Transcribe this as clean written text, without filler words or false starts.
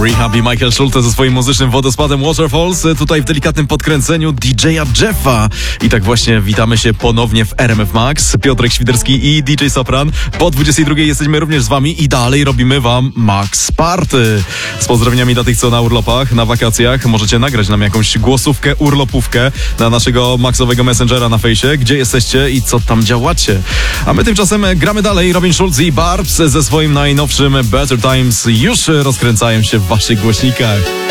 Rehab i Michael Schulte ze swoim muzycznym wodospadem Waterfalls, tutaj w delikatnym podkręceniu DJ-a Jeffa. I tak właśnie witamy się ponownie w RMF Max. Piotrek Świderski i DJ Sopran. Po 22 jesteśmy również z wami i dalej robimy wam Max Party. Z pozdrowieniami dla tych, co na urlopach, na wakacjach. Możecie nagrać nam jakąś głosówkę, urlopówkę na naszego Maxowego Messengera na fejsie, gdzie jesteście i co tam działacie. A my tymczasem gramy dalej. Robin Schulz i Barbs ze swoim najnowszym Better Times już rozkręcają się w waszych głośnikach.